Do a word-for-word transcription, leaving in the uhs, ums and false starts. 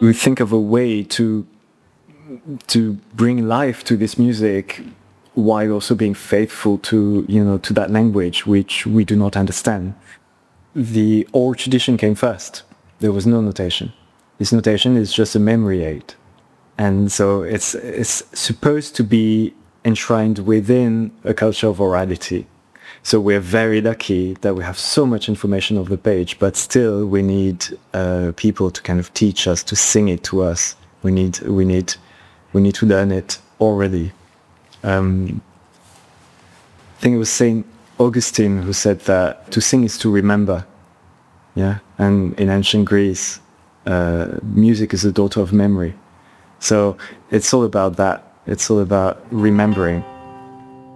we think of a way to to bring life to this music while also being faithful to, you know, to that language which we do not understand. The oral tradition came first. There was no notation. This notation is just a memory aid. And so it's it's supposed to be enshrined within a culture of orality. So we're very lucky that we have so much information on the page, but still we need uh, people to kind of teach us, to sing it to us. We need we need we need to learn it orally. Um, I think it was Saint Augustine who said that to sing is to remember. Yeah, and in ancient Greece, uh, music is the daughter of memory. So it's all about that. It's all about remembering.